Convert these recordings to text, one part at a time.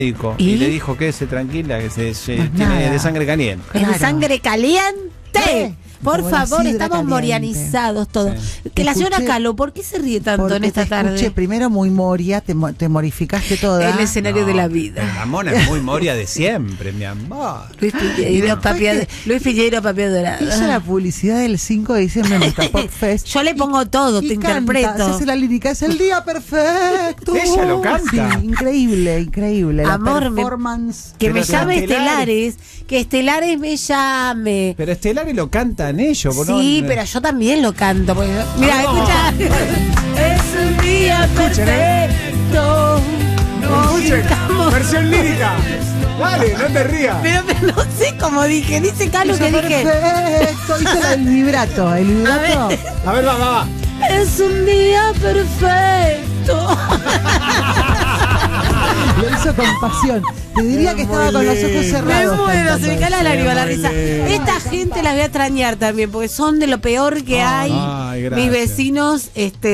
y le dijo que se tranquila, que tiene de sangre caliente. ¿Es de sangre caliente? Por favor, estamos caliente. morianizados todos. Que la señora Calo, ¿por qué se ríe tanto en esta tarde? Escuché primero muy moria, te morificaste toda. El escenario de la vida. La mona es muy moria de siempre, mi amor. Luis Piñeiro, papi adorado. Hizo la publicidad del 5 de diciembre en nuestra Pop Fest. Yo le pongo todo, te interpreto. Se hace la lírica, es el día perfecto. Ella lo canta. Sí, increíble. Amor, la performance. que me Pero llame Estelares. que Estelares me llame. Pero Estelares lo cantan ellos. Sí, pero yo también lo canto. Mira, escucha. Es un día perfecto. Versión lírica. Dale, no te rías. Pero no sé cómo dije. Dice Calo que dije. Perfecto. Hizo el vibrato. A ver, va. es un día perfecto. Lo hizo con pasión. Te diría que estaba con los ojos cerrados. Me muero, se me cae la lágrima la risa. lindo. Esta gente las voy a extrañar también, porque son de lo peor que hay. Ay, gracias. Mis vecinos,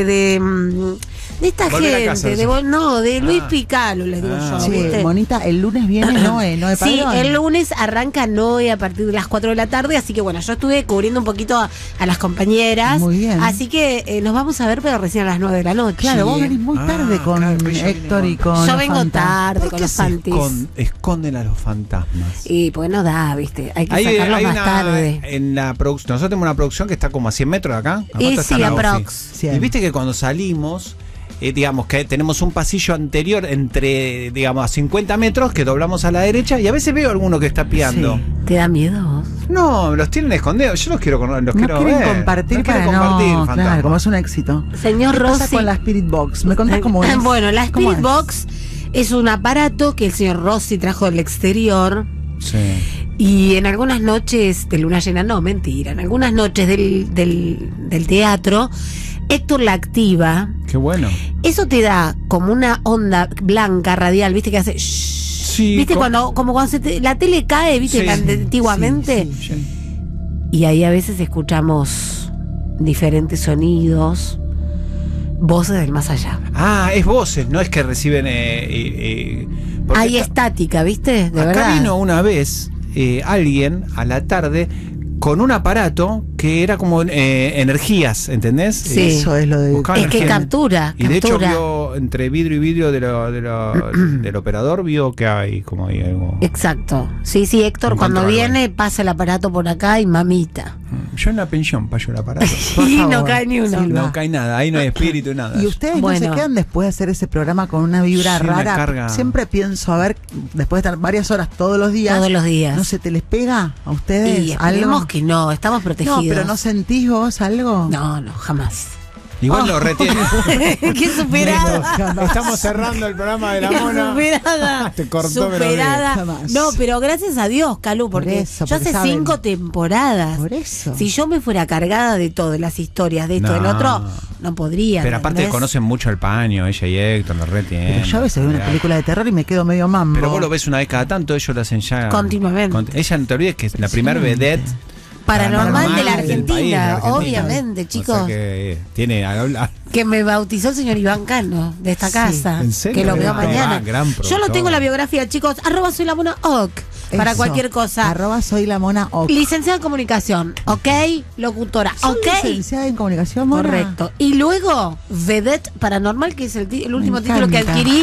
de esta Volver a gente, casa, de Luis Picalo, les digo yo. Sí, ¿viste? Monita, el lunes viene Noé Sí, Padrón. el lunes arranca Noé a partir de las 4 de la tarde, así que bueno, yo estuve cubriendo un poquito a las compañeras. Muy bien. Así que nos vamos a ver, pero recién a las 9 de la noche. Claro, vos venís muy tarde con claro, ella viene Héctor y con- con Yo los vengo Fanta. tarde ¿Por con qué los se fantis. esconden a los fantasmas? Y pues no da, viste, hay que sacarlos más tarde. En la producción, nosotros tenemos una producción que está como a 100 metros de acá. ¿A Y cuánto está sí, la UFI? aprox. Y viste que cuando salimos, digamos que tenemos un pasillo anterior entre, digamos, a 50 metros que doblamos a la derecha y a veces veo alguno que está piando. Sí. ¿Te da miedo vos? No, los tienen escondidos. Yo los quiero No quiero quieren ver. compartir No quieren para compartir, no, fantasma. claro, como es un éxito. Señor ¿Qué pasa Rossi. con la Spirit Box? ¿Me contás cómo es? Bueno, la ¿Cómo Spirit es? Box es un aparato que el señor Rossi trajo del exterior. Sí. Y en algunas noches de luna llena, no, mentira, en algunas noches del teatro, Héctor la activa. Qué bueno. Eso te da como una onda blanca radial, ¿viste? Que hace shhh. Sí, ¿Viste? Como cuando la tele cae, ¿viste? Sí, Antiguamente. Sí. Y ahí a veces escuchamos diferentes sonidos, voces del más allá. Ah, es voces, no es que reciben. Porque Hay estática, ¿viste? De acá verdad. vino una vez alguien a la tarde con un aparato que era como energías, ¿entendés? Sí. Eso es lo de... Buscaba Es que energía. captura. Y de hecho captura. vio entre vidrio y vidrio del operador, vio que hay como hay algo. Exacto. Sí, Héctor, Encontró cuando algo viene pasa el aparato por acá y mamita. Yo en la pensión payo el aparato. Por Y favor, no cae ni uno. Silva. No cae nada, ahí no hay espíritu, nada. ¿Y ustedes Bueno. no se quedan después de hacer ese programa con una vibra Sí, una rara? carga. Siempre pienso, a ver, después de estar varias horas todos los días. Todos los días. ¿No se te les pega a ustedes Y esperemos algo? que no, estamos protegidos. No, pero ¿no sentís vos algo? No, jamás. Igual lo retiene. ¡Qué superada! Estamos cerrando el programa de la ¡Qué mona. superada! Te cortó, pero superada. bien. Jamás. No, pero gracias a Dios, Calu, porque Por eso, yo porque hace saben. 5 temporadas. Por eso. Si yo me fuera cargada de todo, de las historias, de esto, del No. otro, no podría. Pero aparte ¿entendés? conocen mucho el paño, ella y Héctor, lo retienen. Pero yo a veces veo una película de terror y me quedo medio mambo. Pero vos lo ves una vez cada tanto, ellos lo hacen ya. Continuamente. Ella, no te olvides que es la primer vedette Paranormal de la del país, de Argentina, Argentina. obviamente, O chicos. sea que tiene Que me bautizó el señor Iván Cano de esta Sí, casa. ¿en serio? Que lo veo Ah, mañana. gran Yo lo productor. tengo en la biografía, chicos. @ soy la mona OC. Para Eso. cualquier cosa. @ soy la mona ok. Licenciada en comunicación, ¿ok? Locutora, ¿Sos ¿ok? licenciada en comunicación, Mona? Correcto. Y luego, Vedette Paranormal, que es el último título que encanta. adquirí.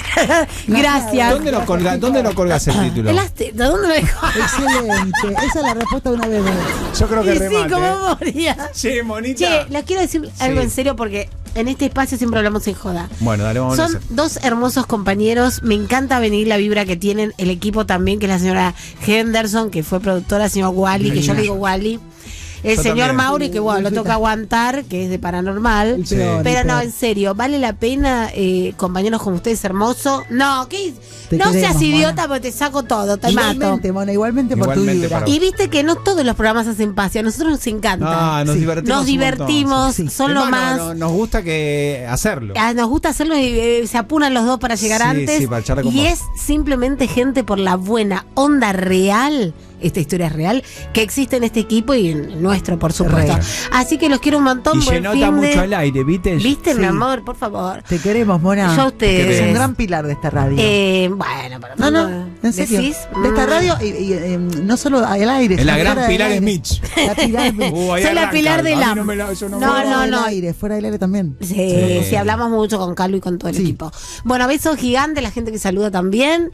Gracias. ¿Dónde lo colgas el título? ¿De dónde lo dejó? Excelente. Esa es la respuesta de una vez. Yo creo Y que sí, remate. como moría. Che, monita. Che, les quiero decir algo Sí. en serio porque en este espacio siempre hablamos en joda. Bueno, dale, vamos a Son hacer. dos hermosos compañeros. Me encanta venir la vibra que tienen el equipo también, que es la señora Henderson, que fue productora, señor Wally, que yo le digo Wally. El Yo señor también. Mauri, que bueno, lo toca aguantar, que es de Paranormal. Sí. Pero no, en serio, ¿vale la pena, compañeros como ustedes, hermoso? No, ¿qué? Te No queremos, seas idiota Mona. porque te saco todo, te mato. Igualmente, Mona, igualmente por tu Igualmente vibra. para Y viste que no todos los programas hacen paz y a nosotros nos encanta. Ah, nos Sí. divertimos. Nos un montón. divertimos, Sí. son lo Es más. nos gusta que hacerlo. Nos gusta hacerlo y se apuran los dos para llegar Sí, antes. sí, para charlar con y vos. es simplemente gente por la buena onda real. esta historia es real, que existe en este equipo y en el nuestro, por supuesto. Así que los quiero un montón. Y se nota mucho al aire, ¿viste? ¿Viste, Sí. mi amor? Por favor. Te queremos, Mona. Yo a ustedes. Es un gran pilar de esta radio. Bueno, pero No, en serio. ¿decís? De esta radio, y no solo al aire. En la sino gran fuera del Pilar aire. Mitch. La Pilar Ahí Soy la arranca. Pilar de A mí la- no me la- eso no me No, gusta. Fuera no, del no. aire, fuera del aire también. Sí, hablamos mucho con Calvo y con todo el Sí. equipo. Bueno, besos gigantes, la gente que saluda también.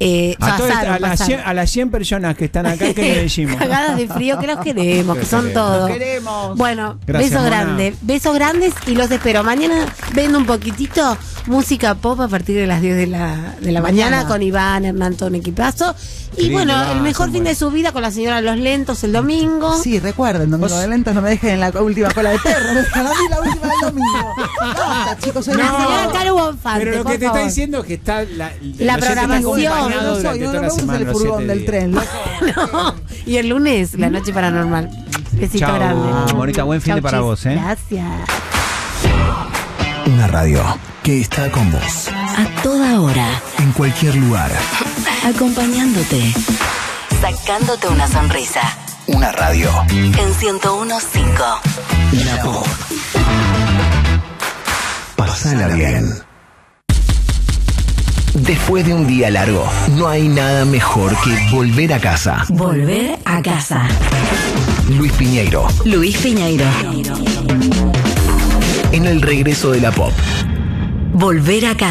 A las 100 personas que están acá, ¿qué le decimos? Cagadas de frío, que los queremos, que son queremos. todos. Los queremos. Bueno, Gracias, besos Mona. grandes, besos grandes y los espero. Mañana vendo un poquitito música pop a partir de las 10 de la mañana con Iván, Hernán, todo un equipazo. Y Lindo, bueno, Iván, el mejor son fin de buenos. su vida con la señora Los Lentos el domingo. Sí, recuerden, domingo de lentos, no me dejen en la última cola de perro. Me dejan a mí la última del domingo. Basta, chicos, soy La una señora señora. Caro Bonfante, Pero lo por que te favor. está diciendo es que está la programación. No soy, no me gusta el furgón del tren, loco. No. Y el lunes, la noche paranormal. Besito Chau, grande. Bonita, buen fin de para chis. vos, ¿eh? Gracias. Una radio que está con vos. A toda hora, En cualquier lugar. acompañándote, sacándote una sonrisa. Una radio. En 101.5. La Pop. Pasala bien. Después de un día largo, no hay nada mejor que volver a casa. Volver a casa. Luis Piñeiro, Luis Piñeiro. en el regreso de la Pop. Volver a casa.